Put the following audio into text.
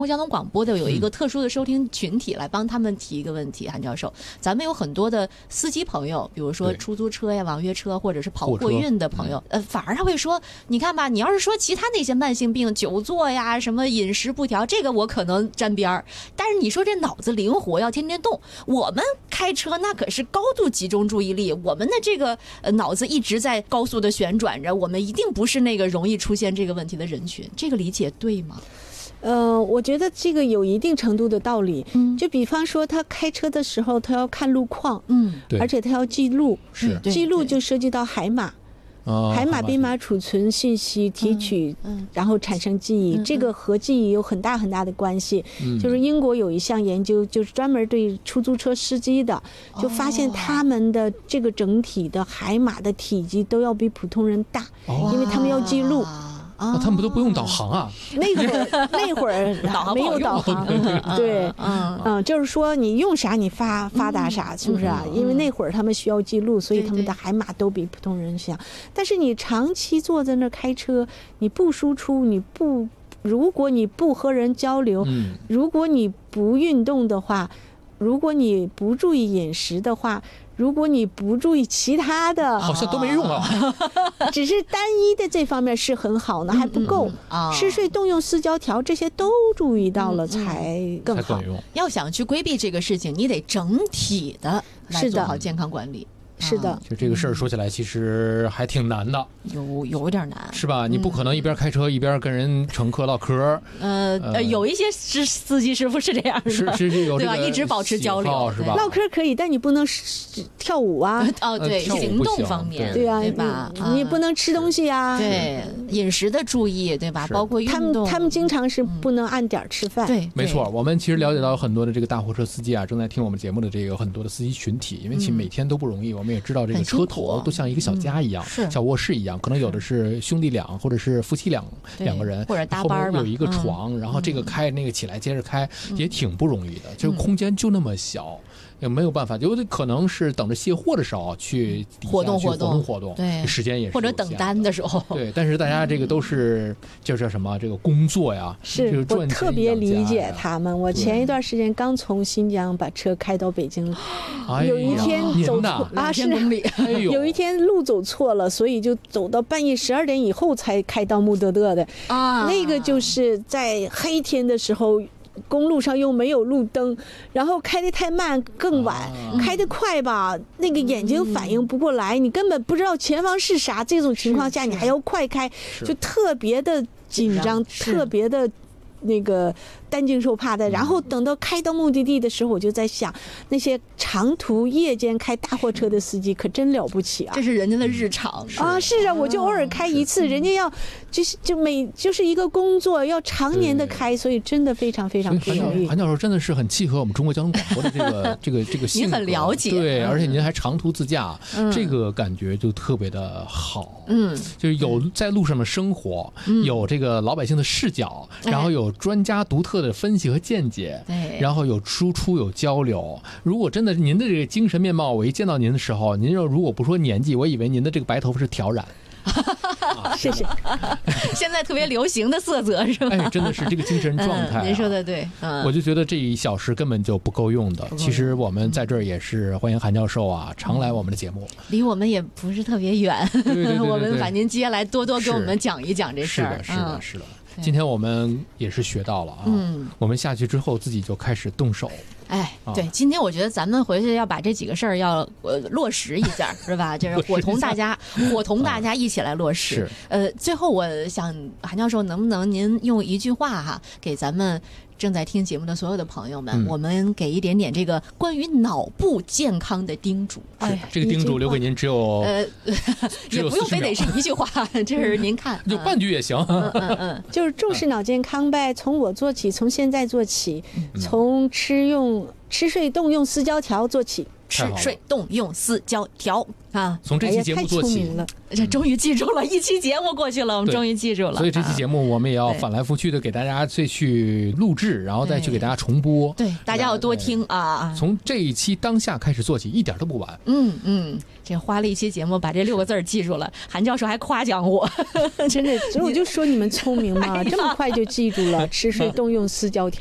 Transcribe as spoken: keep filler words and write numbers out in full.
交通广播的有一个特殊的收听群体来帮他们提一个问题，韩教授，咱们有很多的司机朋友，比如说出租车呀、网约车或者是跑货运的朋友，呃，反而他会说，你看吧，你要是说其他那些慢性病，久坐呀、什么饮食不调，这个我可能沾边儿，但是你说这脑子灵活要天天动，我们开车那可是高度集中注意力，我们的这个呃脑子一直在高速的旋转着，我们一定不是那个容易出现这个问题的人群，这个理解对吗？ 呃，我觉得这个有一定程度的道理。嗯，就比方说他开车的时候，他要看路况，嗯，而且他要记录， 是记录就涉及到海马。哦、海马、编码储存信息、提取，嗯、然后产生记忆，嗯、这个和记忆有很大很大的关系。嗯、就是英国有一项研究，就是专门对出租车司机的，就发现他们的这个整体的海马的体积都要比普通人大，哦、因为他们要记录。 啊，他们都不用导航啊！ 那会儿那会儿没有导航，对，嗯嗯，就是说你用啥你发发达啥，是不是啊？因为那会儿他们需要记录，所以他们的海马都比普通人小。但是你长期坐在那开车，你不输出，你不，如果你不和人交流，如果你不运动的话，如果你不注意饮食的话。如果你不注意其他的， 好像都没用啊。 只是单一的这方面是很好呢，还不够。嗜睡动用四焦条这些都注意到了才更好。 要想去规避这个事情，你得整体的来做好健康管理。 是的， 就这个事儿说起来其实还挺难的， 有有点难， 是吧？你不可能一边开车一边跟人乘客唠嗑。 呃呃，有一些司司机师傅是这样的， 是是有这个对吧？一直保持交流， 是吧？ 唠嗑可以，但你不能跳舞啊。 哦，对，行动方面， 对啊， 对吧？ 你不能吃东西啊。 对，饮食的注意，对吧？包括运动， 他们他们经常是不能按点吃饭。 对， 没错。我们其实了解到很多的这个大货车司机啊，正在听我们节目的这个很多的司机群体，因为其实每天都不容易，我们也知道这个车头都像一个小家一样， 嗯、 小卧室一样，可能有的是兄弟俩或者是夫妻两两个人， 或者搭班， 后面有一个床，嗯、然后这个开那个起来接着开，嗯、也挺不容易的，就是空间就那么小。也没有办法，有的可能是等着卸货的时候去活动活动活动， 对， 时间也是或者等单的时候， 对。但是大家这个都是就叫什么这个工作呀， 是我特别理解他们。我前一段时间刚从新疆把车开到北京，有一天走错啊，是有一天路走错了，所以就走到半夜十二点以后才开到穆德勒的啊。那个就是在黑天的时候。公路上又没有路灯，然后开得太慢更晚，啊、开得快吧，那个眼睛反应不过来，嗯、你根本不知道前方是啥。这种情况下，你还要快开，就特别的紧张，特别的那个担惊受怕的。然后等到开到目的地的时候，我就在想，那些长途夜间开大货车的司机可真了不起啊！ 这是人家的日常啊！是啊，我就偶尔开一次，人家要就是就每就是一个工作，要常年的开，所以真的非常非常不容易。 韩教授真的是很契合我们中国交通广播的这个这个这个性格， 您很了解， 对，而且您还长途自驾，嗯、这个感觉就特别的好。嗯，就是有在路上的生活，嗯、有这个老百姓的视角，然后有专家独特的分析和见解， 对， 然后有输出有交流。如果真的您的这个精神面貌，我一见到您的时候，您如果不说年纪，我以为您的这个白头发是挑染。 啊、谢谢。 现在特别流行的色泽是吧？ 哎，真的是这个精神状态、啊嗯。您说的对， 嗯，我就觉得这一小时根本就不够用的。其实我们在这儿也是欢迎韩教授啊，常来我们的节目。 离我们也不是特别远， 对对对对对我们把您接下来多多给我们讲一讲这事儿。 是的，是的，是的。嗯、今天我们也是学到了啊，嗯，我们下去之后自己就开始动手。 哎，对，今天我觉得咱们回去要把这几个事儿要呃落实一下，是吧？就是伙同大家，伙同大家一起来落实。 是， 呃，最后我想韩教授，能不能您用一句话哈，给咱们正在听节目的所有的朋友们，嗯、我们给一点点这个关于脑部健康的叮嘱。 哎，这个叮嘱留给您只有呃，也不用非得是一句话，这是您看， 就半句也行。 嗯嗯嗯， 就是重视脑健康呗，从我做起，从现在做起，从吃用吃睡动用四焦条做起。 吃睡动用四胶条啊！ 从这期节目做起， 这终于记住了，一期节目过去了，我们终于记住了。 所以这期节目我们也要反来覆去的给大家再去录制，然后再去给大家重播。 对，大家要多听啊！ 从这一期当下开始做起，一点都不晚。 嗯嗯，这花了一期节目把这六个字记住了，韩教授还夸奖我， 真的，所以我就说你们聪明嘛，这么快就记住了，吃睡动用四胶条。